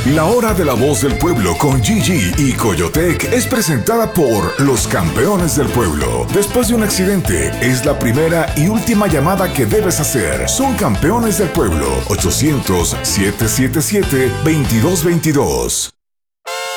La Hora de la Voz del Pueblo con Gigi y Coyotec es presentada por los campeones del pueblo. Después de un accidente, es la primera y última llamada que debes hacer. Son campeones del pueblo. 800-777-2222.